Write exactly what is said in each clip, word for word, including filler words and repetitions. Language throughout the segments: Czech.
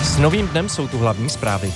S novým dnem jsou tu hlavní zprávy.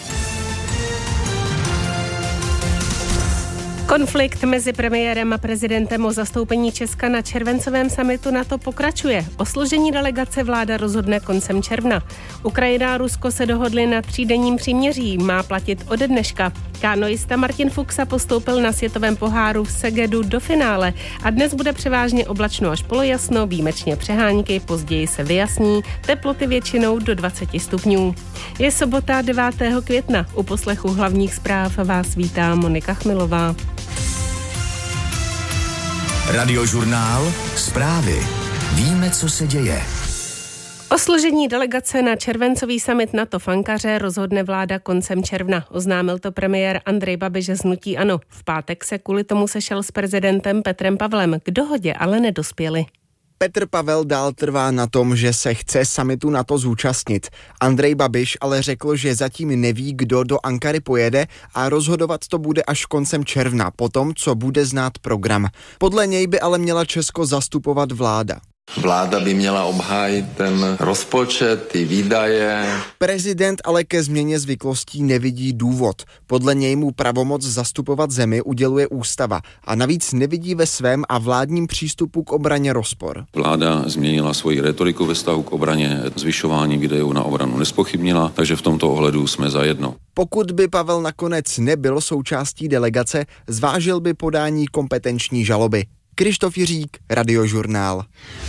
Konflikt mezi premiérem a prezidentem o zastoupení Česka na červencovém summitu NATO pokračuje. O složení delegace vláda rozhodne koncem června. Ukrajina a Rusko se dohodli na třídenním příměří, má platit ode dneška. Kanoista Martin Fuxa postoupil na světovém poháru v Segedu do finále a dnes bude převážně oblačno až polojasno, výjimečně přehánky, později se vyjasní, teploty většinou do dvacet stupňů. Je sobota devátého května, u poslechu hlavních zpráv vás vítá Monika Chmilová. Radiožurnál Zprávy. Víme, co se děje. O složení delegace na červencový summit NATO v Ankaře rozhodne vláda koncem června. Oznámil to premiér Andrej Babiš z hnutí ANO. V pátek se kvůli tomu sešel s prezidentem Petrem Pavlem. K dohodě ale nedospěli. Petr Pavel dál trvá na tom, že se chce summitu NATO zúčastnit. Andrej Babiš ale řekl, že zatím neví, kdo do Ankary pojede a rozhodovat to bude až koncem června, potom, co bude znát program. Podle něj by ale měla Česko zastupovat vláda. Vláda by měla obhájit ten rozpočet, ty výdaje. Prezident ale ke změně zvyklostí nevidí důvod. Podle něj mu pravomoc zastupovat zemi uděluje ústava a navíc nevidí ve svém a vládním přístupu k obraně rozpor. Vláda změnila svoji retoriku ve vztahu k obraně, zvyšování výdajů na obranu nespochybnila, takže v tomto ohledu jsme zajedno. Pokud by Pavel nakonec nebyl součástí delegace, zvážil by podání kompetenční žaloby. Krištof Jiřík, Radiožurnál.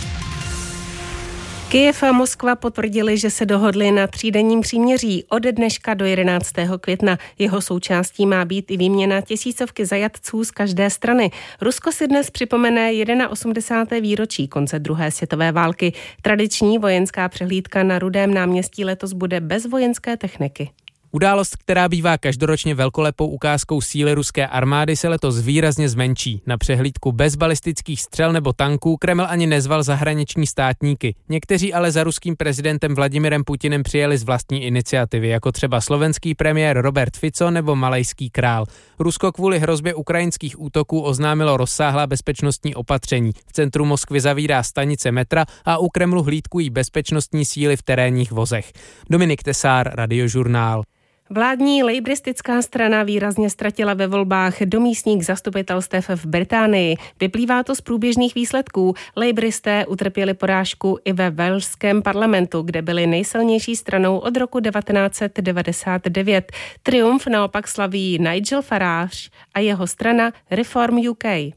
Kyjev a Moskva potvrdili, že se dohodli na třídenním příměří od dneška do jedenáctého května. Jeho součástí má být i výměna tisícovky zajatců z každé strany. Rusko si dnes připomene osmdesátého výročí konce druhé světové války. Tradiční vojenská přehlídka na Rudém náměstí letos bude bez vojenské techniky. Událost, která bývá každoročně velkolepou ukázkou síly ruské armády, se letos výrazně zmenší. Na přehlídku bez balistických střel nebo tanků Kreml ani nezval zahraniční státníky. Někteří ale za ruským prezidentem Vladimirem Putinem přijeli z vlastní iniciativy, jako třeba slovenský premiér Robert Fico nebo malajský král. Rusko kvůli hrozbě ukrajinských útoků oznámilo rozsáhlá bezpečnostní opatření. V centru Moskvy zavírá stanice metra a u Kremlu hlídkují bezpečnostní síly v terénních vozech. Dominik Tesár, Radiožurnál. Vládní lejbristická strana výrazně ztratila ve volbách do místních zastupitelstev v Británii. Vyplývá to z průběžných výsledků. Lejbristé utrpěli porážku i ve velšském parlamentu, kde byli nejsilnější stranou od roku devatenáct set devadesát devět. Triumf naopak slaví Nigel Farage a jeho strana Reform U K.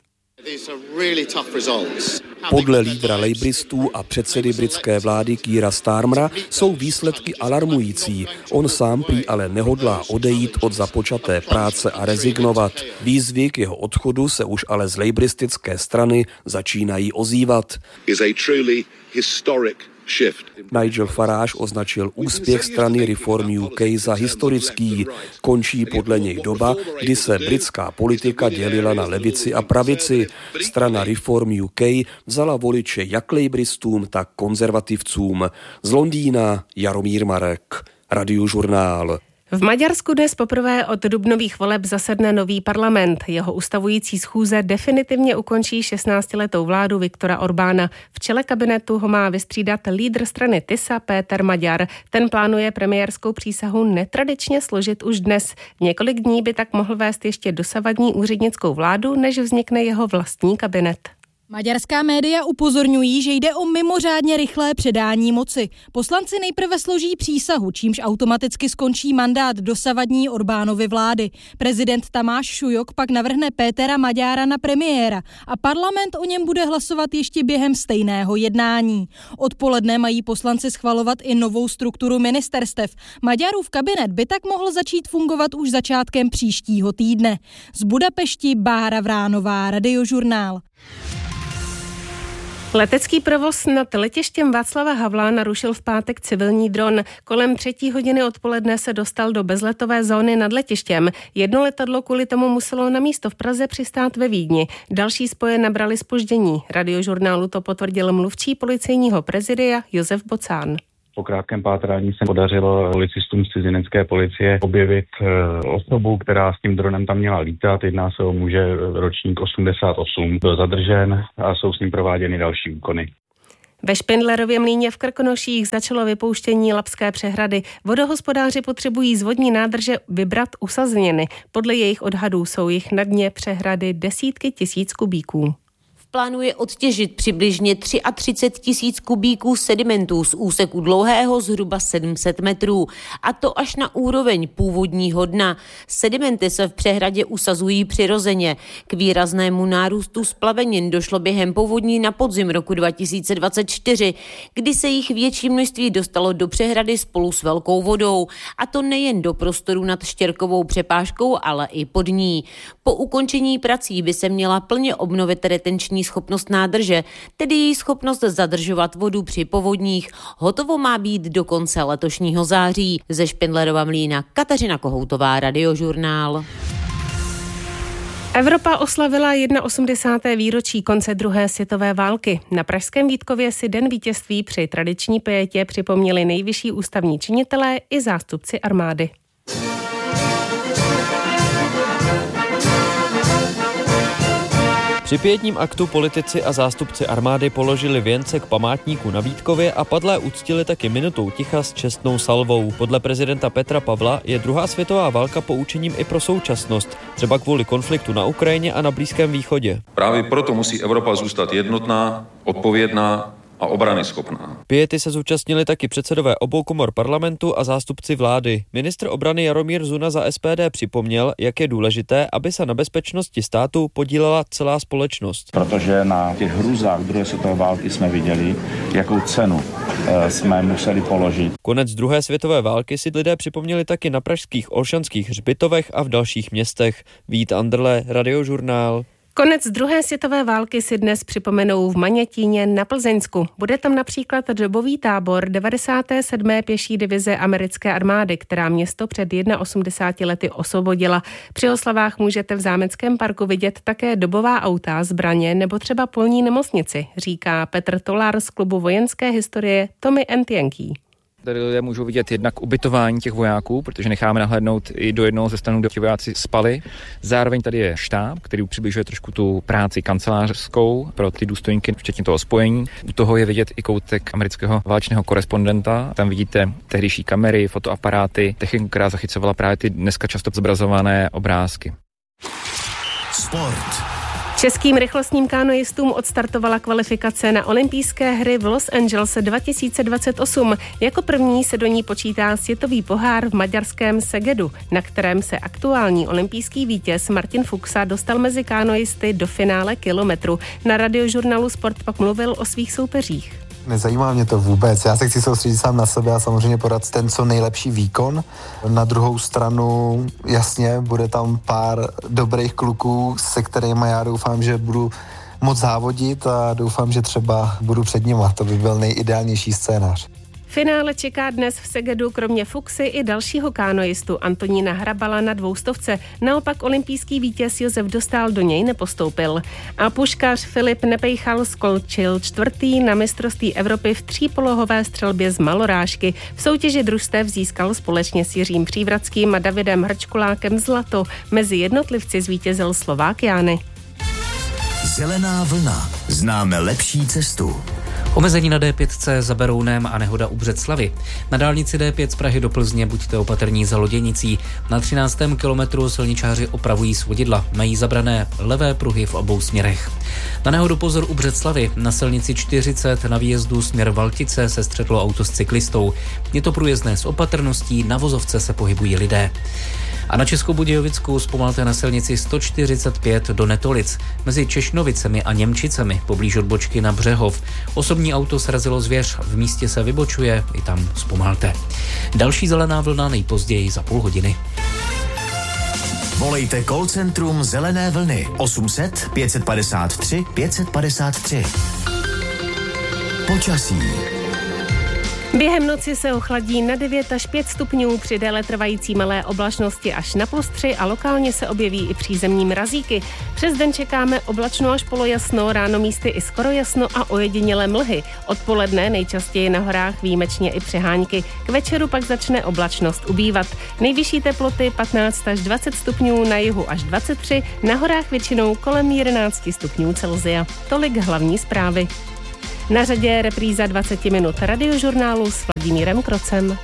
Podle lídra lejbristů a předsedy britské vlády Keira Starmera jsou výsledky alarmující. On sám prý ale nehodlá odejít od započaté práce a rezignovat. Výzvy k jeho odchodu se už ale z lejbristické strany začínají ozývat. Nigel Farage označil úspěch strany Reform U K za historický. Končí podle něj doba, kdy se britská politika dělila na levici a pravici. Strana Reform U K vzala voliče jak lejbristům, tak konzervativcům. Z Londýna Jaromír Marek, Radiožurnál. V Maďarsku dnes poprvé od dubnových voleb zasedne nový parlament. Jeho ustavující schůze definitivně ukončí šestnáctiletou vládu Viktora Orbána. V čele kabinetu ho má vystřídat lídr strany Tisa Péter Maďar. Ten plánuje premiérskou přísahu netradičně složit už dnes. Několik dní by tak mohl vést ještě dosavadní úřednickou vládu, než vznikne jeho vlastní kabinet. Maďarská média upozorňují, že jde o mimořádně rychlé předání moci. Poslanci nejprve složí přísahu, čímž automaticky skončí mandát dosavadní Orbánovy vlády. Prezident Tamáš Šujok pak navrhne Pétera Maďára na premiéra a parlament o něm bude hlasovat ještě během stejného jednání. Odpoledne mají poslanci schvalovat i novou strukturu ministerstev. Maďarův kabinet by tak mohl začít fungovat už začátkem příštího týdne. Z Budapešti Bára Vránová, Radiožurnál. Letecký provoz nad letištěm Václava Havla narušil v pátek civilní dron. Kolem třetí hodiny odpoledne se dostal do bezletové zóny nad letištěm. Jedno letadlo kvůli tomu muselo na místo v Praze přistát ve Vídni. Další spoje nabrali zpoždění. Radiožurnálu to potvrdil mluvčí policejního prezidia Josef Bocán. Po krátkém pátrání se podařilo policistům z cizinecké policie objevit osobu, která s tím dronem tam měla lítat. Jedná se o muže ročník osmdesát osm. Byl zadržen a jsou s ním prováděny další úkony. Ve Špindlerově mlýně v Krkonoších začalo vypouštění Labské přehrady. Vodohospodáři potřebují z vodní nádrže vybrat usazněny. Podle jejich odhadů jsou jich na dně přehrady desítky tisíc kubíků. Plánuje odtěžit přibližně třicet tři tisíc kubíků sedimentů z úseku dlouhého zhruba sedm set metrů, a to až na úroveň původního dna. Sedimenty se v přehradě usazují přirozeně. K výraznému nárůstu splavenin došlo během povodní na podzim roku dva tisíce dvacet čtyři, kdy se jich větší množství dostalo do přehrady spolu s velkou vodou, a to nejen do prostoru nad Štěrkovou přepážkou, ale i pod ní. Po ukončení prací by se měla plně obnovit retenční schopnost nádrže, tedy její schopnost zadržovat vodu při povodních. Hotovo má být do konce letošního září. Ze Špindlerova mlýna Kateřina Kohoutová, Radiožurnál. Evropa oslavila osmdesátého výročí konce druhé světové války. Na pražském Vítkově si den vítězství při tradiční pietě připomněli nejvyšší ústavní činitelé i zástupci armády. Při pietním aktu politici a zástupci armády položili věnce k památníku na Vítkově a padlé uctili taky minutou ticha s čestnou salvou. Podle prezidenta Petra Pavla je druhá světová válka poučením i pro současnost, třeba kvůli konfliktu na Ukrajině a na Blízkém východě. Právě proto musí Evropa zůstat jednotná, odpovědná a obranyschopná. Piety se zúčastnili taky předsedové obou komor parlamentu a zástupci vlády. Ministr obrany Jaromír Zuna za S P D připomněl, jak je důležité, aby se na bezpečnosti státu podílela celá společnost. Protože na těch hrůzách druhé světové války jsme viděli, jakou cenu e, jsme museli položit. Konec druhé světové války si lidé připomněli taky na pražských Olšanských hřbitovech a v dalších městech. Vít Anderle, Radiožurnál. Konec druhé světové války si dnes připomenou v Manětíně na Plzeňsku. Bude tam například dobový tábor devadesáté sedmé pěší divize americké armády, která město před osmdesáti lety osvobodila. Při oslavách můžete v Zámeckém parku vidět také dobová auta, zbraně nebo třeba polní nemocnici, říká Petr Tolár z klubu vojenské historie Tommy and Yankee. Tady lidé můžou vidět jednak ubytování těch vojáků, protože necháme nahlédnout i do jednoho ze stanů, kde ti vojáci spali. Zároveň tady je štáb, který přibližuje trošku tu práci kancelářskou pro ty důstojníky, včetně toho spojení. U toho je vidět i koutek amerického válečného korespondenta. Tam vidíte tehdejší kamery, fotoaparáty, techniku, která zachycovala právě ty dneska často zobrazované obrázky. Sport. Českým rychlostním kanoistům odstartovala kvalifikace na olympijské hry v Los Angeles dva tisíce dvacet osm. Jako první se do ní počítá světový pohár v maďarském Segedu, na kterém se aktuální olympijský vítěz Martin Fuxa dostal mezi kanoisty do finále kilometru. Na Radiožurnálu Sport pak mluvil o svých soupeřích. Nezajímá mě to vůbec, já se chci soustředit sám na sebe a samozřejmě podat ten co nejlepší výkon. Na druhou stranu, jasně, bude tam pár dobrých kluků, se kterými já doufám, že budu moc závodit a doufám, že třeba budu před nima, to by byl nejideálnější scénář. Finále čeká dnes v Segedu kromě Fuxy i dalšího kanoistu Antonína Hrabala na dvoustovce. Naopak olympijský vítěz Josef Dostál do něj nepostoupil. A puškař Filip Nepejchal skončil čtvrtý na mistrovství Evropy v třípolohové střelbě z malorážky. V soutěži družstev získal společně s Jiřím Přívratským a Davidem Hrčkulákem zlato. Mezi jednotlivci zvítězil Slovák Jány. Zelená vlna. Známe lepší cestu. Omezení na D pět za Berounem a nehoda u Břeclavi. Na dálnici D pět z Prahy do Plzně buďte opatrní za Loděnicí. Na třináctém kilometru silničáři opravují svodidla. Mají zabrané levé pruhy v obou směrech. Na nehodu pozor u Břeclavi. Na silnici čtyřicet na výjezdu směr Valtice se střetlo auto s cyklistou. Je to průjezdné s opatrností, na vozovce se pohybují lidé. A na Českobudějovicku zpomalte na silnici sto čtyřicet pět do Netolic. Mezi Češnovicemi a Němčicemi poblíž odbočky na Břehov. Osobní auto srazilo zvěř, v místě se vybočuje, i tam zpomalte. Další zelená vlna nejpozději za půl hodiny. Volejte call centrum Zelené vlny osm set pět padesát tři pět padesát tři. Počasí. Během noci se ochladí na devět až pět stupňů, při déle trvající malé oblačnosti až na plus tři a lokálně se objeví i přízemní mrazíky. Přes den čekáme oblačno až polojasno, ráno místy i skoro jasno a ojedinělé mlhy. Odpoledne nejčastěji na horách výjimečně i přehánky. K večeru pak začne oblačnost ubývat. Nejvyšší teploty patnáct až dvacet stupňů, na jihu až dvacet tři, na horách většinou kolem jedenáct stupňů Celsia. Tolik hlavní zprávy. Na řadě je repríza dvacet minut radiožurnálu s Vladimírem Krocem.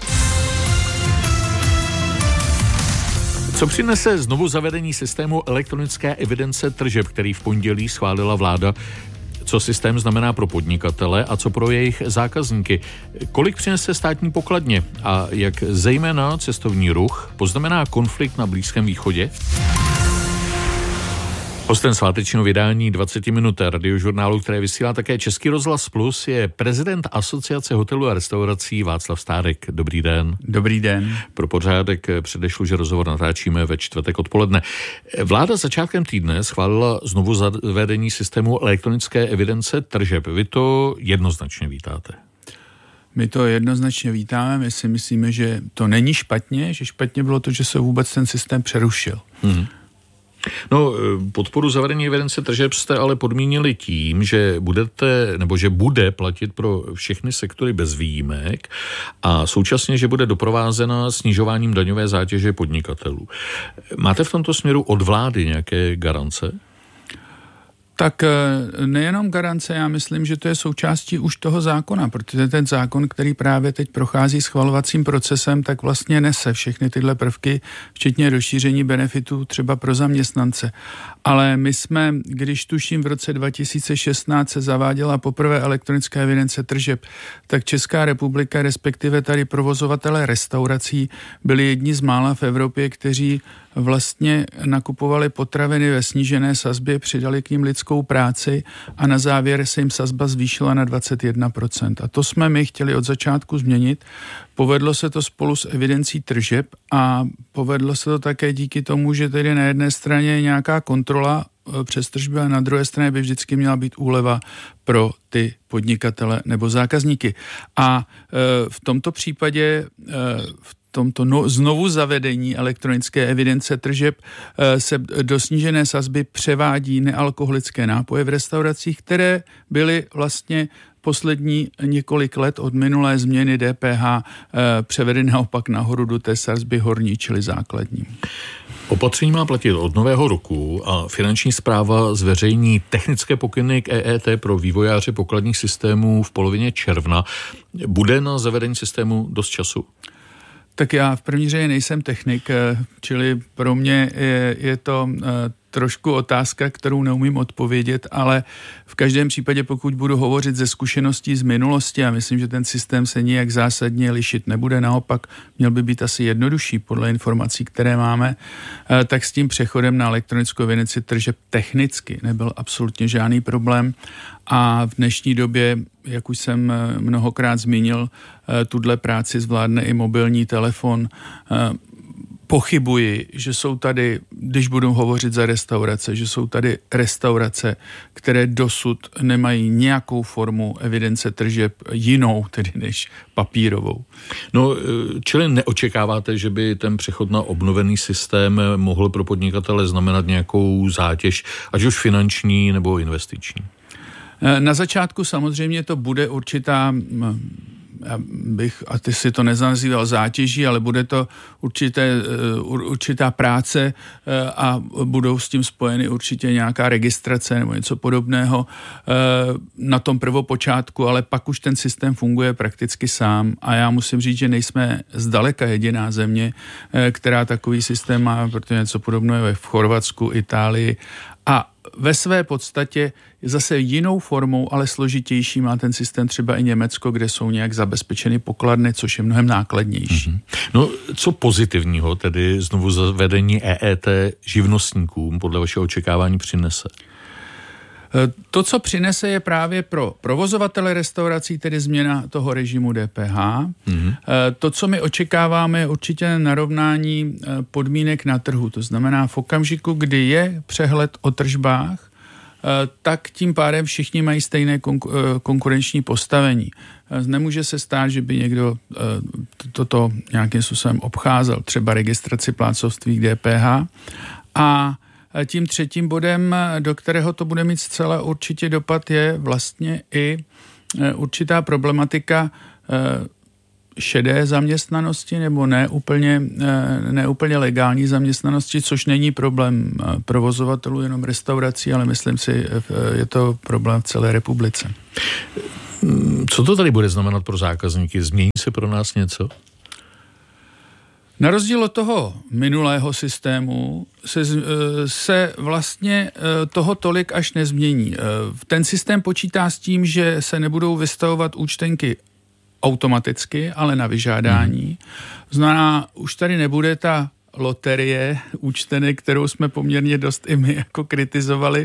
Co přinese znovu zavedení systému elektronické evidence tržeb, který v pondělí schválila vláda? Co systém znamená pro podnikatele a co pro jejich zákazníky? Kolik přinese státní pokladně a jak zejména cestovní ruch poznamená konflikt na Blízkém východě? Hostem svátečního vydání dvacet minut radiožurnálu, které vysílá také Český rozhlas Plus, je prezident Asociace hotelů a restaurací Václav Stárek. Dobrý den. Dobrý den. Pro pořádek předešlu, že rozhovor natáčíme ve čtvrtek odpoledne. Vláda začátkem týdne schválila znovu zavedení systému elektronické evidence tržeb. Vy to jednoznačně vítáte. My to jednoznačně vítáme, my si myslíme, že to není špatně, že špatně bylo to, že se vůbec ten systém přerušil. Hmm. No, podporu zavedení evidence tržeb jste ale podmínili tím, že budete, nebo že bude platit pro všechny sektory bez výjimek a současně, že bude doprovázena snižováním daňové zátěže podnikatelů. Máte v tomto směru od vlády nějaké garance? Tak nejenom garance, já myslím, že to je součástí už toho zákona, protože ten zákon, který právě teď prochází schvalovacím procesem, tak vlastně nese všechny tyhle prvky, včetně rozšíření benefitů třeba pro zaměstnance. Ale my jsme, když tuším v roce dva tisíce šestnáct se zaváděla poprvé elektronická evidence tržeb, tak Česká republika, respektive tady provozovatelé restaurací, byli jedni z mála v Evropě, kteří vlastně nakupovali potraviny ve snížené sazbě, přidali k ním lidskou práci a na závěr se jim sazba zvýšila na dvacet jedna procent. A to jsme my chtěli od začátku změnit. Povedlo se to spolu s evidencí tržeb a povedlo se to také díky tomu, že tedy na jedné straně je nějaká kontrola přes tržby a na druhé straně by vždycky měla být úleva pro ty podnikatele nebo zákazníky. A v tomto případě v tomto no, znovu zavedení elektronické evidence tržeb se do snížené sazby převádí nealkoholické nápoje v restauracích, které byly vlastně poslední několik let od minulé změny D P H převedeny naopak nahoru do té sazby horní, čili základní. Opatření má platit od nového roku a Finanční správa zveřejní technické pokyny k E E T pro vývojáře pokladních systémů v polovině června. Bude na zavedení systému dost času? Tak já v první řadě nejsem technik, čili pro mě je, je to trošku otázka, kterou neumím odpovědět, ale v každém případě, pokud budu hovořit ze zkušeností z minulosti, a myslím, že ten systém se nijak zásadně lišit nebude, naopak měl by být asi jednodušší podle informací, které máme, tak s tím přechodem na elektronickou evidenci tržeb technicky nebyl absolutně žádný problém. A v dnešní době, jak už jsem mnohokrát zmínil, tuhle práci zvládne i mobilní telefon. Pochybuji, že jsou tady, když budu hovořit za restaurace, že jsou tady restaurace, které dosud nemají nějakou formu evidence tržeb jinou, tedy než papírovou. No, čili neočekáváte, že by ten přechod na obnovený systém mohl pro podnikatele znamenat nějakou zátěž, ať už finanční nebo investiční? Na začátku samozřejmě to bude určitá, já bych, a ty si to nenazýval zátěží, ale bude to určité, určitá práce a budou s tím spojeny určitě nějaká registrace nebo něco podobného na tom prvopočátku, ale pak už ten systém funguje prakticky sám a já musím říct, že nejsme zdaleka jediná země, která takový systém má, protože něco podobného je v Chorvatsku, Itálii a ve své podstatě zase jinou formou, ale složitější má ten systém třeba i Německo, kde jsou nějak zabezpečeny pokladny, což je mnohem nákladnější. Mm-hmm. No, co pozitivního tedy znovu zavedení E E T živnostníkům podle vašeho očekávání přinese? To, co přinese, je právě pro provozovatele restaurací, tedy změna toho režimu D P H. Mm-hmm. To, co my očekáváme, je určitě narovnání podmínek na trhu. To znamená, v okamžiku, kdy je přehled o tržbách, tak tím pádem všichni mají stejné konkurenční postavení. Nemůže se stát, že by někdo toto nějakým způsobem obcházel, třeba registraci plátcovství k D P H. A tím třetím bodem, do kterého to bude mít zcela určitě dopad, je vlastně i určitá problematika šedé zaměstnanosti nebo ne úplně, ne úplně legální zaměstnanosti, což není problém provozovatelů, jenom restaurací, ale myslím si, je to problém v celé republice. Co to tady bude znamenat pro zákazníky? Změní se pro nás něco? Na rozdíl od toho minulého systému se, se vlastně toho tolik až nezmění. Ten systém počítá s tím, že se nebudou vystavovat účtenky automaticky, ale na vyžádání. Hmm. Znamená, už tady nebude ta loterie účtenek, kterou jsme poměrně dost i my jako kritizovali.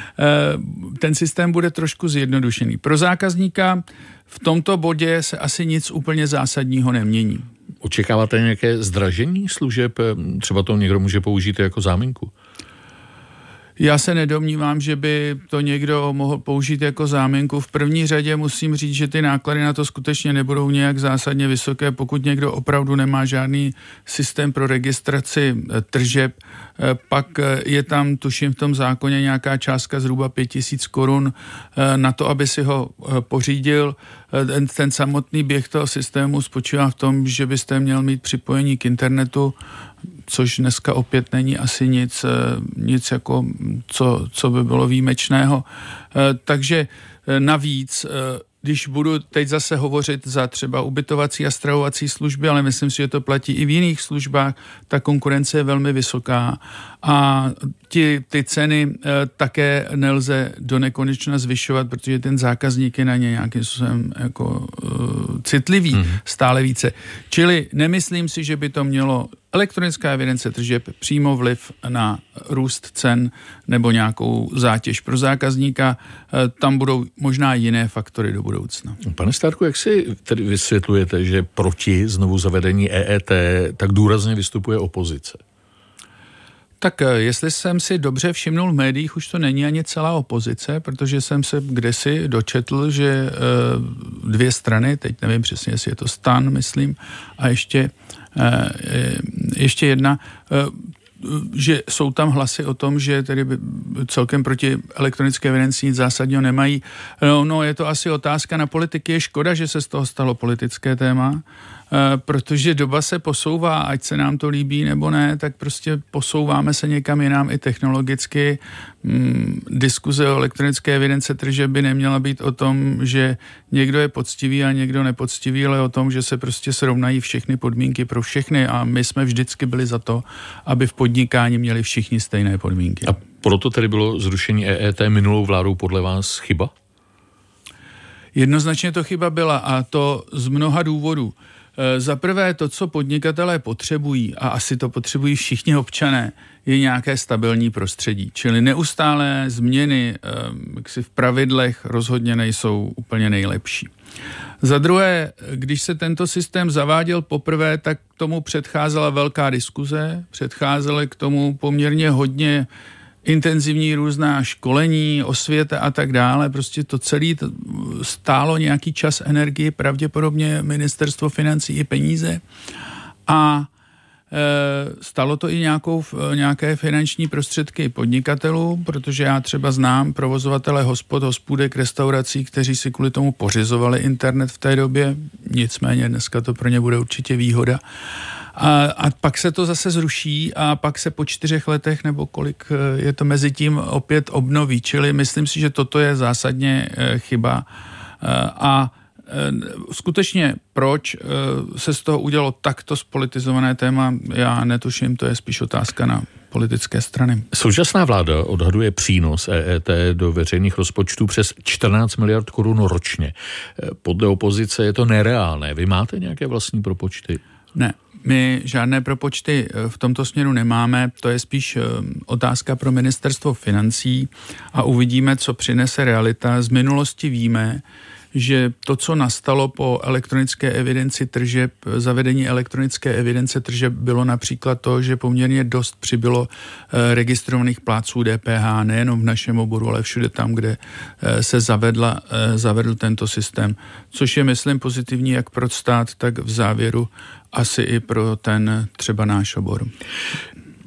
Ten systém bude trošku zjednodušený. Pro zákazníka v tomto bodě se asi nic úplně zásadního nemění. Očekáváte nějaké zdražení služeb? Třeba to někdo může použít jako záminku? Já se nedomnívám, že by to někdo mohl použít jako záminku. V první řadě musím říct, že ty náklady na to skutečně nebudou nějak zásadně vysoké, pokud někdo opravdu nemá žádný systém pro registraci tržeb. Pak je tam, tuším, v tom zákoně nějaká částka zhruba pět tisíc korun na to, aby si ho pořídil. Ten, ten samotný běh toho systému spočívá v tom, že byste měl mít připojení k internetu, což dneska opět není asi nic, nic jako, co, co by bylo výjimečného. Takže navíc, když budu teď zase hovořit za třeba ubytovací a stravovací služby, ale myslím si, že to platí i v jiných službách, ta konkurence je velmi vysoká a ti, ty ceny e, také nelze do nekonečna zvyšovat, protože ten zákazník je na ně nějakým způsobem jako e, citlivý mm. stále více. Čili nemyslím si, že by to mělo elektronická evidence tržeb přímo vliv na růst cen nebo nějakou zátěž pro zákazníka. E, tam budou možná jiné faktory do budoucna. Pane Stárku, jak si tedy vysvětlujete, že proti znovu zavedení E E T tak důrazně vystupuje opozice? Tak jestli jsem si dobře všimnul v médiích, už to není ani celá opozice, protože jsem se kdesi dočetl, že dvě strany, teď nevím přesně, jestli je to STAN, myslím, a ještě, ještě jedna, že jsou tam hlasy o tom, že tedy celkem proti elektronické evidenci nic zásadního nemají. No, no, je to asi otázka na politiky. Je škoda, že se z toho stalo politické téma, protože doba se posouvá, ať se nám to líbí nebo ne, tak prostě posouváme se někam jinam i technologicky. Diskuze o elektronické evidence tržeb by neměla být o tom, že někdo je poctivý a někdo nepoctivý, ale o tom, že se prostě srovnají všechny podmínky pro všechny a my jsme vždycky byli za to, aby v podnikání měli všichni stejné podmínky. A proto tedy bylo zrušení E E T minulou vládou podle vás chyba? Jednoznačně to chyba byla a to z mnoha důvodů. Za prvé to, co podnikatelé potřebují, a asi to potřebují všichni občané, je nějaké stabilní prostředí. Čili neustálé změny jaksi v pravidlech rozhodně nejsou úplně nejlepší. Za druhé, když se tento systém zaváděl poprvé, tak tomu předcházela velká diskuze, předcházely k tomu poměrně hodně intenzivní různá školení, osvěta a tak dále. Prostě to celé stálo nějaký čas, energii, pravděpodobně ministerstvo financí i peníze. A e, stalo to i nějakou, nějaké finanční prostředky podnikatelů, protože já třeba znám provozovatele hospod, hospůdek, restaurací, kteří si kvůli tomu pořizovali internet v té době. Nicméně dneska to pro ně bude určitě výhoda. A, a pak se to zase zruší a pak se po čtyřech letech nebo kolik je to mezi tím opět obnoví. Čili myslím si, že toto je zásadně chyba. A skutečně proč se z toho udělalo takto spolitizované téma, já netuším, to je spíš otázka na politické strany. Současná vláda odhaduje přínos E E T do veřejných rozpočtů přes čtrnáct miliard korun ročně. Podle opozice je to nereálné. Vy máte nějaké vlastní propočty? Ne, my žádné propočty v tomto směru nemáme, to je spíš otázka pro ministerstvo financí a uvidíme, co přinese realita. Z minulosti víme, že to, co nastalo po elektronické evidenci tržeb, zavedení elektronické evidence tržeb, bylo například to, že poměrně dost přibylo registrovaných plátců D P H, nejenom v našem oboru, ale všude tam, kde se zavedla, zavedl tento systém, což je, myslím, pozitivní jak pro stát, tak v závěru asi i pro ten třeba náš obor.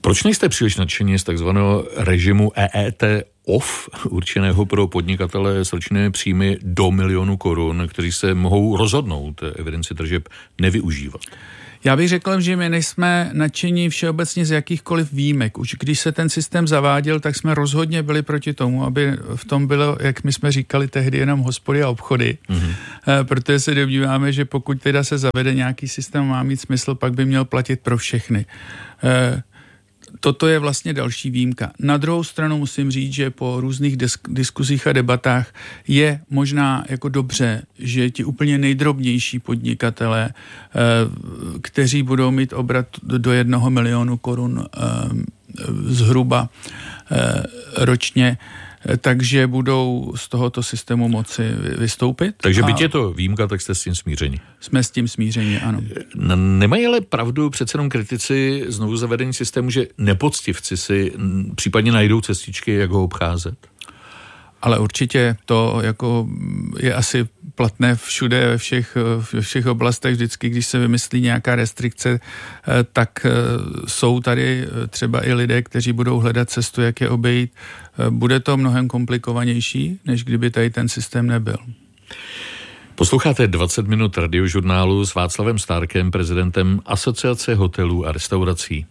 Proč nejste příliš nadšení z takzvaného režimu E E T off, určeného pro podnikatele s ročními příjmy do milionu korun, kteří se mohou rozhodnout evidenci tržeb nevyužívat? Já bych řekl, že my nejsme nadšení všeobecně z jakýchkoliv výjimek. Už když se ten systém zaváděl, tak jsme rozhodně byli proti tomu, aby v tom bylo, jak my jsme říkali tehdy, jenom hospody a obchody. Mm-hmm. Protože se domníváme, že pokud teda se zavede nějaký systém, má mít smysl, pak by měl platit pro všechny. Toto je vlastně další výjimka. Na druhou stranu musím říct, že po různých disk- diskuzích a debatách je možná jako dobře, že ti úplně nejdrobnější podnikatelé, kteří budou mít obrat do jednoho milionu korun zhruba ročně, takže budou z tohoto systému moci vystoupit. Takže byť je to výjimka, tak jste s tím smířeni. Jsme s tím smířeni, ano. Nemají ale pravdu přece jenom kritici znovu zavedení systému, že nepoctivci si případně najdou cestičky, jak ho obcházet? Ale určitě to jako je asi platné všude, ve všech, ve všech oblastech. Vždycky, když se vymyslí nějaká restrikce, tak jsou tady třeba i lidé, kteří budou hledat cestu, jak je obejít. Bude to mnohem komplikovanější, než kdyby tady ten systém nebyl. Posloucháte dvacet minut radiožurnálu s Václavem Stárkem, prezidentem Asociace hotelů a restaurací.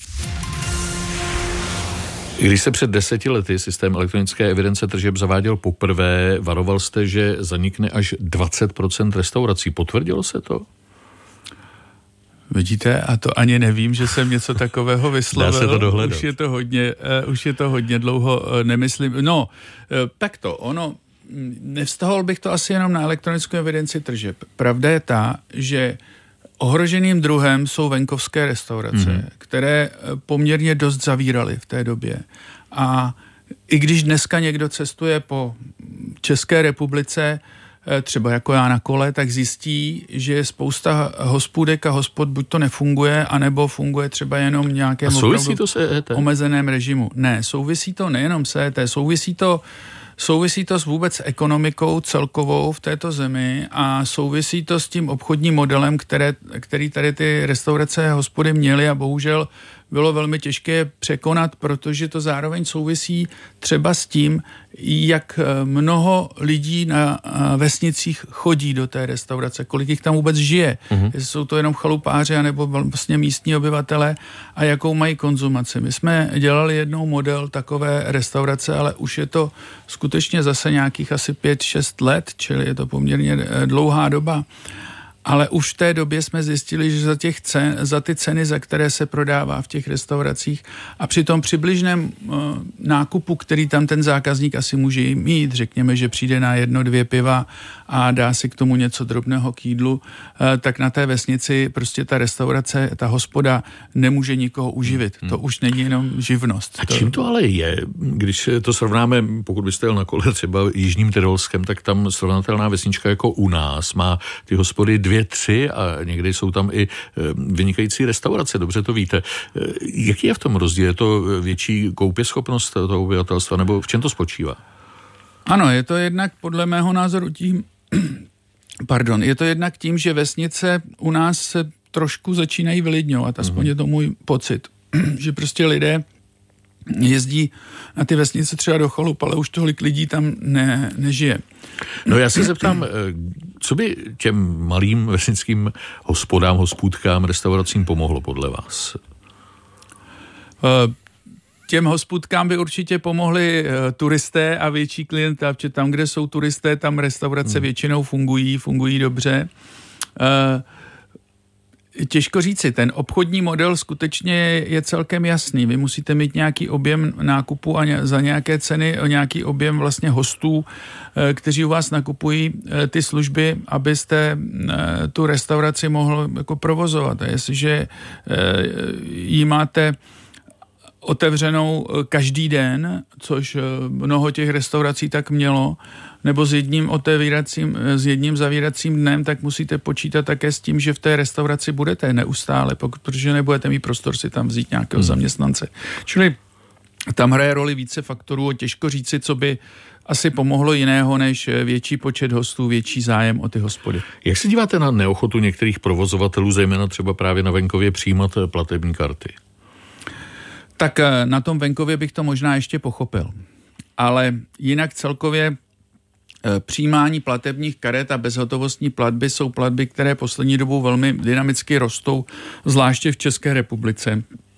Když se před deseti lety systém elektronické evidence tržeb zaváděl poprvé, varoval jste, že zanikne až dvacet procent restaurací. Potvrdilo se to? Vidíte, a to ani nevím, že jsem něco takového vyslovil. Dá se to dohledat. Už je to hodně, uh, už je to hodně dlouho, uh, nemyslím. No, uh, tak to, ono, nevztahoval bych to asi jenom na elektronickou evidenci tržeb. Pravda je ta, že ohroženým druhem jsou venkovské restaurace, mm-hmm. které poměrně dost zavíraly v té době. A i když dneska někdo cestuje po České republice, třeba jako já na kole, tak zjistí, že je spousta hospůdek a hospod buď to nefunguje, anebo funguje třeba jenom v nějakém souvisí to s E E T? Omezeném režimu. Ne, souvisí to nejenom s E E T, souvisí to Souvisí to s vůbec ekonomikou celkovou v této zemi a souvisí to s tím obchodním modelem, které, který tady ty restaurace a hospody měly a bohužel bylo velmi těžké překonat, protože to zároveň souvisí třeba s tím, jak mnoho lidí na vesnicích chodí do té restaurace, kolik jich tam vůbec žije. Mm-hmm. Jestli jsou to jenom chalupáři anebo vlastně místní obyvatele a jakou mají konzumaci. My jsme dělali jednou model takové restaurace, ale už je to skutečně zase nějakých asi pět šest let, čili je to poměrně dlouhá doba. Ale už v té době jsme zjistili, že za, těch cen, za ty ceny, za které se prodává v těch restauracích a při tom přibližném uh, nákupu, který tam ten zákazník asi může mít, řekněme, že přijde na jedno, dvě piva a dá si k tomu něco drobného k jídlu, uh, tak na té vesnici prostě ta restaurace, ta hospoda nemůže nikoho uživit. Hmm. To už není jenom živnost. A čím to ale je? Když to srovnáme, pokud byste jel na kole třeba Jižním Tyrolskem, tak tam srovnatelná vesnička jako u nás má ty hospody dvě tři a někdy jsou tam i vynikající restaurace, dobře to víte. Jaký je v tom rozdíl? Je to větší koupěschopnost toho obyvatelstva, nebo v čem to spočívá? Ano, je to jednak podle mého názoru tím, pardon, je to jednak tím, že vesnice u nás se trošku začínají vylidňovat, aspoň mm-hmm. je to můj pocit, že prostě lidé jezdí na ty vesnice třeba do chalup, ale už tolik lidí tam ne, nežije. No já se zeptám, co by těm malým vesnickým hospodám, hospůdkám, restauracím pomohlo podle vás? Těm hospůdkám by určitě pomohli turisté a větší klienta, protože tam, kde jsou turisté, tam restaurace hmm. většinou fungují, fungují dobře. Těžko říci, ten obchodní model skutečně je celkem jasný. Vy musíte mít nějaký objem nákupu a za nějaké ceny, nějaký objem vlastně hostů, kteří u vás nakupují ty služby, abyste tu restauraci mohl jako provozovat. A jestliže ji máte otevřenou každý den, což mnoho těch restaurací tak mělo, nebo s jedním otevíracím, s jedním zavíracím dnem, tak musíte počítat také s tím, že v té restauraci budete neustále, protože nebudete mít prostor si tam vzít nějakého hmm. zaměstnance. Čili tam hraje roli více faktorů, těžko říci, co by asi pomohlo jiného, než větší počet hostů, větší zájem o ty hospody. Jak se díváte na neochotu některých provozovatelů, zejména třeba právě na venkově, přijímat platební karty? Tak na tom venkově bych to možná ještě pochopil. Ale jinak celkově přijímání platebních karet a bezhotovostní platby jsou platby, které poslední dobou velmi dynamicky rostou, zvláště v České republice.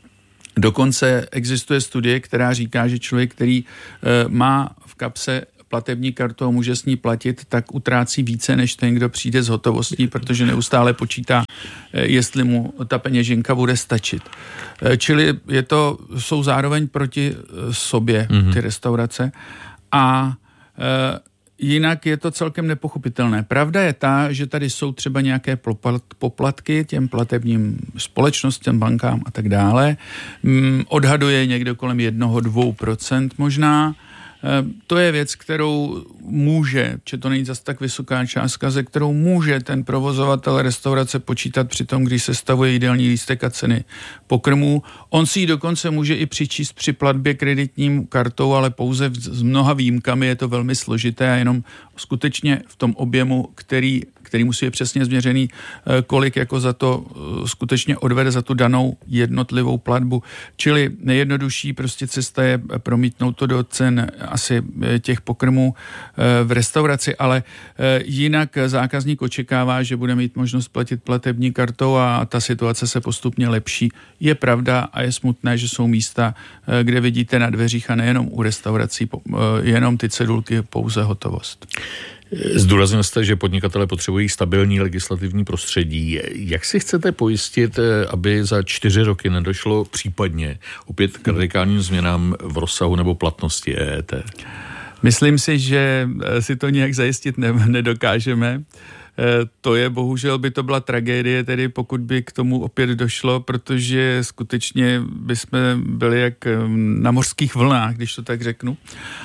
Dokonce existuje studie, která říká, že člověk, který má v kapse platební kartu a může s ní platit, tak utrácí více než ten, kdo přijde s hotovostí, protože neustále počítá, jestli mu ta peněženka bude stačit. Čili je to, jsou zároveň proti sobě mm-hmm. ty restaurace a e, jinak je to celkem nepochopitelné. Pravda je ta, že tady jsou třeba nějaké poplatky těm platebním společnostem, bankám a tak dále. Odhaduje někdo kolem jednoho, dvou procent možná. To je věc, kterou může, že to není zase tak vysoká částka, ze kterou může ten provozovatel restaurace počítat při tom, když se stavuje jídelní lístek a ceny pokrmů. On si ji dokonce může i přičíst při platbě kreditním kartou, ale pouze s mnoha výjimkami je to velmi složité a jenom skutečně v tom objemu, který, který musí být přesně změřený, kolik jako za to skutečně odvede za tu danou jednotlivou platbu. Čili nejjednodušší prostě cesta je promítnout to do cen asi těch pokrmů v restauraci, ale jinak zákazník očekává, že bude mít možnost platit platební kartou a ta situace se postupně lepší. Je pravda a je smutné, že jsou místa, kde vidíte na dveřích a nejenom u restaurací jenom ty cedulky, pouze hotovost. Zdůraznil jste, že podnikatelé potřebují stabilní legislativní prostředí. Jak si chcete pojistit, aby za čtyři roky nedošlo případně opět k radikálním změnám v rozsahu nebo platnosti E E T? Myslím si, že si to nějak zajistit ne- nedokážeme. To je, bohužel by to byla tragédie, tedy pokud by k tomu opět došlo, protože skutečně bychom byli jak na mořských vlnách, když to tak řeknu.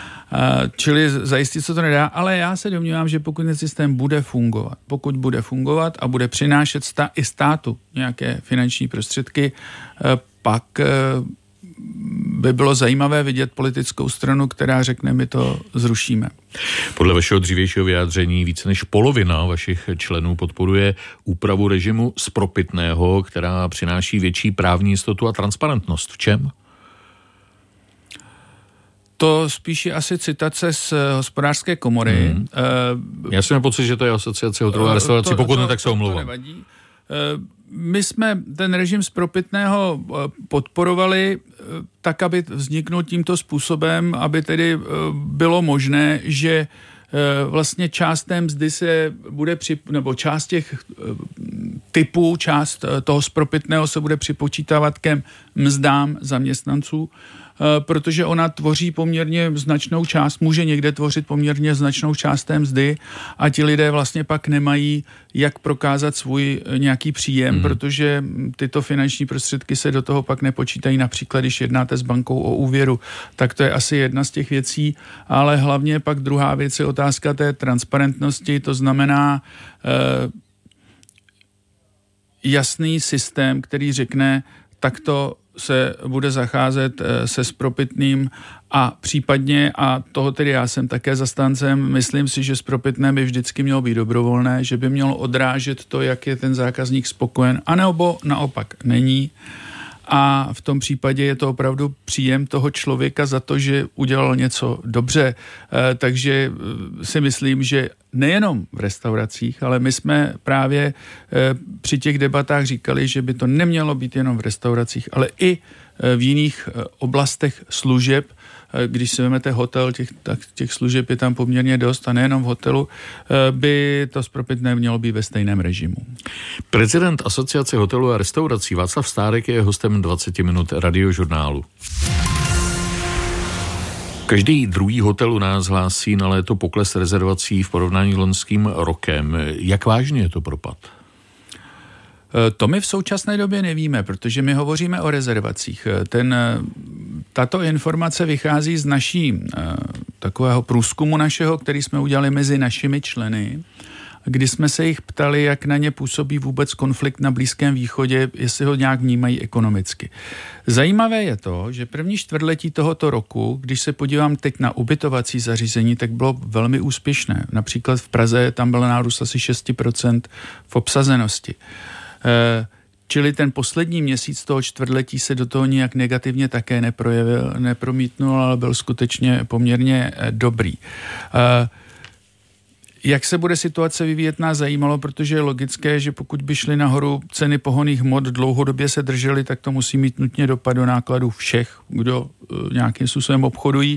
Čili zajistit se to nedá, ale já se domnívám, že pokud ten systém bude fungovat, pokud bude fungovat a bude přinášet stá, i státu nějaké finanční prostředky, pak by bylo zajímavé vidět politickou stranu, která řekne, my to zrušíme. Podle vašeho dřívějšího vyjádření více než polovina vašich členů podporuje úpravu režimu spropitného, která přináší větší právní jistotu a transparentnost. V čem? To spíš je asi citace z hospodářské komory. Hmm. Uh, Já jsem měl pocit, že to je asociace hotelů a restaurací, pokud to, ne, tak se omlouvám. Uh, my jsme ten režim spropitného podporovali tak, aby vzniknul tímto způsobem, aby tedy bylo možné, že vlastně část té mzdy se bude při, nebo část těch typů, část toho spropitného se bude připočítávat ke mzdám zaměstnanců, protože ona tvoří poměrně značnou část, může někde tvořit poměrně značnou část té mzdy a ti lidé vlastně pak nemají jak prokázat svůj nějaký příjem, mm. protože tyto finanční prostředky se do toho pak nepočítají, například když jednáte s bankou o úvěru, tak to je asi jedna z těch věcí, ale hlavně pak druhá věc je otázka té transparentnosti, to znamená eh, jasný systém, který řekne, takto se bude zacházet se spropitným a případně, a toho tedy já jsem také zastáncem, myslím si, že spropitné by vždycky mělo být dobrovolné, že by mělo odrážet to, jak je ten zákazník spokojen, anebo naopak není. A v tom případě je to opravdu příjem toho člověka za to, že udělal něco dobře. E, takže si myslím, že nejenom v restauracích, ale my jsme právě e, při těch debatách říkali, že by to nemělo být jenom v restauracích, ale i e, v jiných e, oblastech služeb. E, když si vezmete hotel, těch, tak těch služeb je tam poměrně dost a nejenom v hotelu, e, by to spropitné mělo být ve stejném režimu. Prezident Asociace hotelů a restaurací Václav Stárek je hostem dvacet minut radiožurnálu. Každý druhý hotel u nás hlásí na léto pokles rezervací v porovnání s loňským rokem. Jak vážně je to propad? To my v současné době nevíme, protože my hovoříme o rezervacích. Ten, tato informace vychází z naší takového průzkumu našeho, který jsme udělali mezi našimi členy, kdy jsme se jich ptali, jak na ně působí vůbec konflikt na Blízkém východě, jestli ho nějak vnímají ekonomicky. Zajímavé je to, že první čtvrtletí tohoto roku, když se podívám teď na ubytovací zařízení, tak bylo velmi úspěšné. Například v Praze tam byl nárůst asi šest procent v obsazenosti. čili ten poslední měsíc toho čtvrtletí se do toho nijak negativně také neprojevil, nepromítnul, ale byl skutečně poměrně dobrý. Jak se bude situace vyvíjet, nás zajímalo, protože je logické, že pokud by šly nahoru ceny pohonných hmot, dlouhodobě se držely, tak to musí mít nutně dopad do nákladů všech, kdo nějakým způsobem obchodují.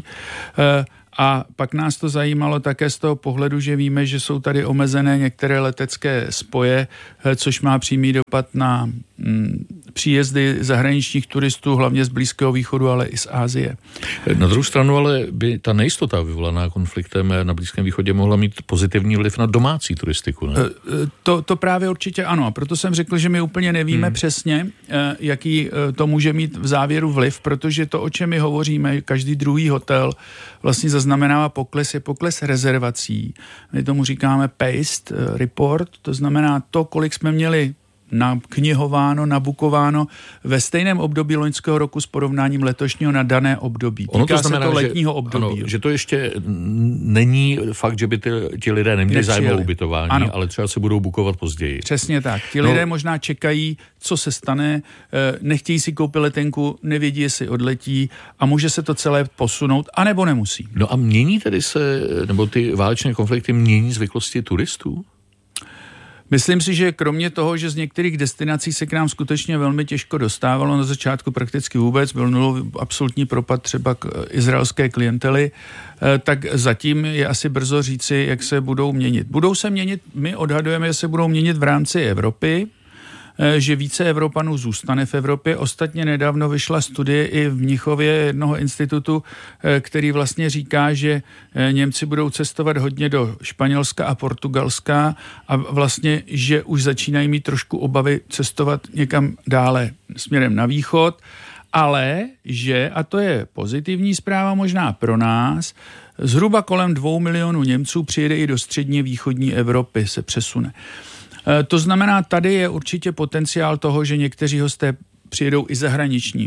A pak nás to zajímalo také z toho pohledu, že víme, že jsou tady omezené některé letecké spoje, což má přímý dopad na mm, příjezdy zahraničních turistů, hlavně z Blízkého východu, ale i z Asie. Na druhou stranu ale by ta nejistota vyvolaná konfliktem na Blízkém východě mohla mít pozitivní vliv na domácí turistiku, ne? To, to právě určitě ano. A proto jsem řekl, že my úplně nevíme hmm. přesně, jaký to může mít v závěru vliv, protože to, o čem my hovoříme, každý druhý hotel vlastně zaznamenává pokles, je pokles rezervací. My tomu říkáme paced report, to znamená to, kolik jsme měli naknihováno, nabukováno ve stejném období loňského roku s porovnáním letošního na dané období. Týká ono to znamená, se to letního že, období. Ano, že to ještě není fakt, že by ty, ti lidé neměli zájem o ubytování, ano. ale třeba se budou bukovat později. Přesně tak. Ti no. lidé možná čekají, co se stane, nechtějí si koupit letenku, nevědí, jestli odletí a může se to celé posunout, anebo nemusí. No a mění tedy se, nebo ty válečné konflikty mění zvyklosti turistů? Myslím si, že kromě toho, že z některých destinací se k nám skutečně velmi těžko dostávalo, na začátku prakticky vůbec, byl nulový absolutní propad třeba k izraelské klientely, tak zatím je asi brzo říci, jak se budou měnit. Budou se měnit, my odhadujeme, že se budou měnit v rámci Evropy, že více Evropanů zůstane v Evropě. Ostatně nedávno vyšla studie i v Mnichově jednoho institutu, který vlastně říká, že Němci budou cestovat hodně do Španělska a Portugalska a vlastně, že už začínají mít trošku obavy cestovat někam dále směrem na východ, ale že, a to je pozitivní zpráva možná pro nás, zhruba kolem dvou milionů Němců přijede i do střední východní Evropy, se přesune. To znamená, tady je určitě potenciál toho, že někteří hosté přijedou i zahraniční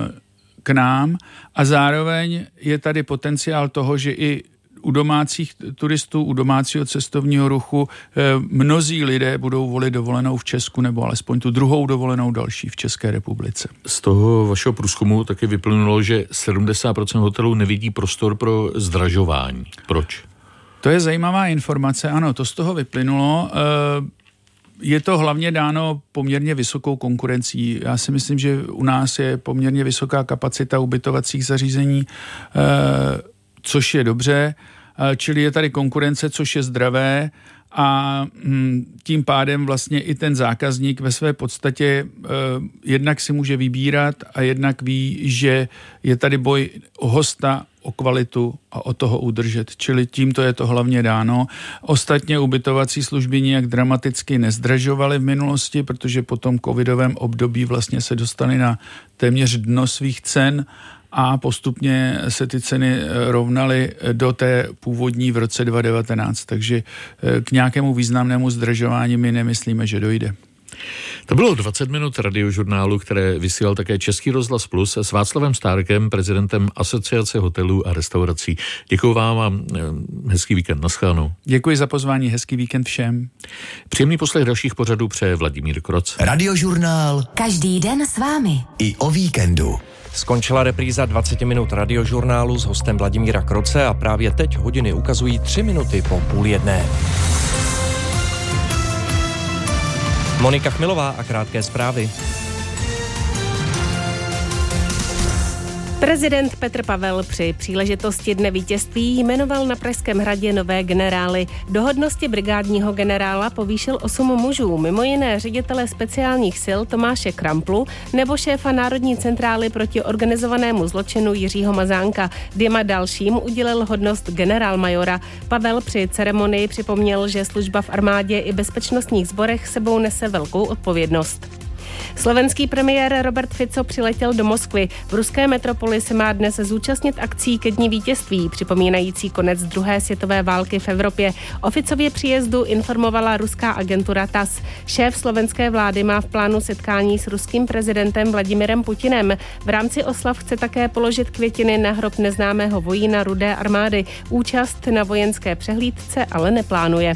k nám a zároveň je tady potenciál toho, že i u domácích turistů, u domácího cestovního ruchu mnozí lidé budou volit dovolenou v Česku nebo alespoň tu druhou dovolenou další v České republice. Z toho vašeho průzkumu taky vyplynulo, že sedmdesát procent hotelů nevidí prostor pro zdražování. Proč? To je zajímavá informace, ano, to z toho vyplynulo. Je to hlavně dáno poměrně vysokou konkurencí. Já si myslím, že u nás je poměrně vysoká kapacita ubytovacích zařízení, což je dobře, čili je tady konkurence, což je zdravé a tím pádem vlastně i ten zákazník ve své podstatě jednak si může vybírat a jednak ví, že je tady boj o hosta, o kvalitu a o toho udržet. Čili tímto je to hlavně dáno. Ostatně ubytovací služby nijak dramaticky nezdražovaly v minulosti, protože po tom covidovém období vlastně se dostaly na téměř dno svých cen a postupně se ty ceny rovnaly do té původní v roce dva tisíce devatenáct. Takže k nějakému významnému zdražování my nemyslíme, že dojde. To bylo dvacet minut radiožurnálu, které vysílal také Český rozhlas Plus s Václavem Stárkem, prezidentem Asociace hotelů a restaurací. Děkuji vám a hezký víkend. Naschledanou. Děkuji za pozvání, hezký víkend všem. Příjemný poslech dalších pořadů přeje Vladimír Kroc. Radiožurnál. Každý den s vámi. I o víkendu. Skončila repríza dvacet minut radiožurnálu s hostem Vladimíra Kroce a právě teď hodiny ukazují tři minuty po půl jedné. Monika Chmilová a krátké zprávy. Prezident Petr Pavel při příležitosti Dne vítězství jmenoval na Pražském hradě nové generály. Do hodnosti brigádního generála povýšil osm mužů, mimo jiné ředitele speciálních sil Tomáše Kramplu nebo šéfa Národní centrály proti organizovanému zločinu Jiřího Mazánka. Dvěma dalším udělil hodnost generálmajora. Pavel při ceremonii připomněl, že služba v armádě i bezpečnostních sborech sebou nese velkou odpovědnost. Slovenský premiér Robert Fico přiletěl do Moskvy. V ruské metropoli se má dnes zúčastnit akcí ke dni vítězství, připomínající konec druhé světové války v Evropě. O Ficově příjezdu informovala ruská agentura T A S. Šéf slovenské vlády má v plánu setkání s ruským prezidentem Vladimirem Putinem. V rámci oslav chce také položit květiny na hrob neznámého vojína Rudé armády. Účast na vojenské přehlídce ale neplánuje.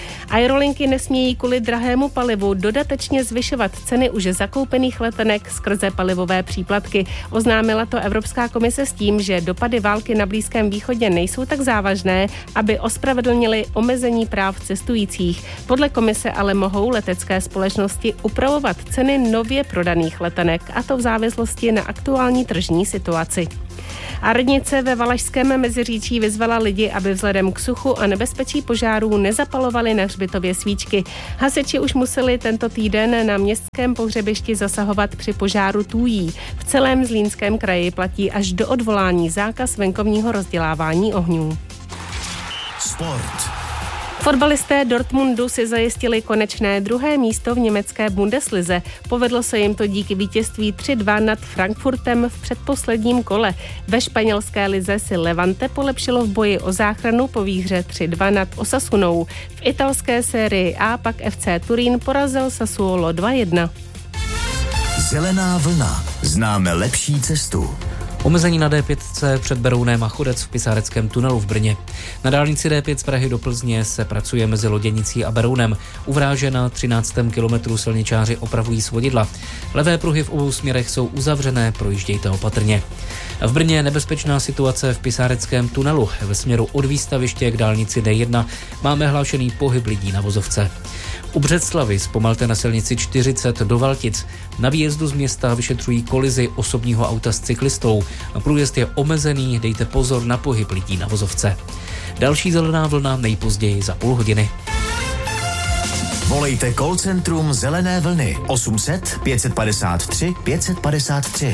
Aerolinky nesmějí kvůli drahému palivu dodatečně zvyšovat ceny už zakoupených letenek skrze palivové příplatky. Oznámila to Evropská komise s tím, že dopady války na Blízkém východě nejsou tak závažné, aby ospravedlnili omezení práv cestujících. Podle komise ale mohou letecké společnosti upravovat ceny nově prodaných letenek, a to v závislosti na aktuální tržní situaci. A radnice ve Valašském Meziříčí vyzvala lidi, aby vzhledem k suchu a nebezpečí požárů nezapalovali na hřbitově svíčky. Hasiči už museli tento týden na městském pohřebišti zasahovat při požáru Tůjí. V celém Zlínském kraji platí až do odvolání zákaz venkovního rozdělávání ohňů. Sport. Fotbalisté Dortmundu si zajistili konečné druhé místo v německé Bundeslize. Povedlo se jim to díky vítězství tři dva nad Frankfurtem v předposledním kole. Ve španělské lize si Levante polepšilo v boji o záchranu po výhře tři dva nad Osasunou. V italské sérii A pak F C Turín porazil Sassuolo dva jedna. Zelená vlna. Známe lepší cestu. Omezení na D pět před Berounem a Chodec v Pisáreckém tunelu v Brně. Na dálnici D pět z Prahy do Plzně se pracuje mezi Loděnicí a Berounem. U Vráže na třináctém kilometru silničáři opravují svodidla. Levé pruhy v obou směrech jsou uzavřené, projíždějte opatrně. V Brně je nebezpečná situace v Pisáreckém tunelu. Ve směru od výstaviště k dálnici D jedna máme hlášený pohyb lidí na vozovce. U Břeclavi zpomalte na silnici čtyřicet do Valtic. Na výjezdu z města vyšetřují kolizi osobního auta s cyklistou. Průjezd je omezený, dejte pozor na pohyb lidí na vozovce. Další zelená vlna nejpozději za půl hodiny. Volejte call centrum Zelené vlny osm set pět padesát tři pět padesát tři.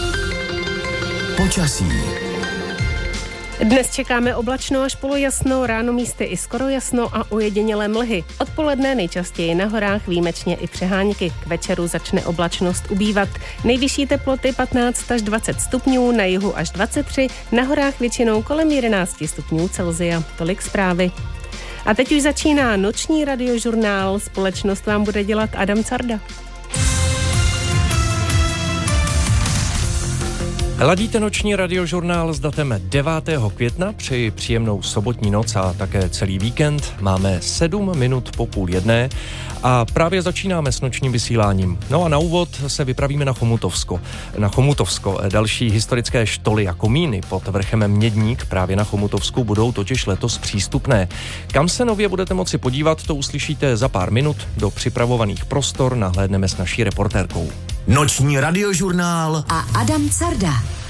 Počasí. Dnes čekáme oblačno až polojasno, ráno místy i skoro jasno a ojedinělé mlhy. Odpoledne nejčastěji na horách, výjimečně i přehánky. K večeru začne oblačnost ubývat. Nejvyšší teploty patnáct až dvacet stupňů, na jihu až dvacet tři, na horách většinou kolem jedenáct stupňů Celsia. Tolik zprávy. A teď už začíná noční radiožurnál. Společnost vám bude dělat Adam Carda. Ladíte noční radiožurnál s datem devátého května, přeji příjemnou sobotní noc a také celý víkend. Máme sedm minut po půl jedné a právě začínáme s nočním vysíláním. No a na úvod se vypravíme na Chomutovsko. Na Chomutovsko další historické štoly a komíny pod vrchem Mědník právě na Chomutovsku budou totiž letos přístupné. Kam se nově budete moci podívat, to uslyšíte za pár minut. Do připravovaných prostor nahlédneme s naší reportérkou. Noční radiožurnál a Adam Carda.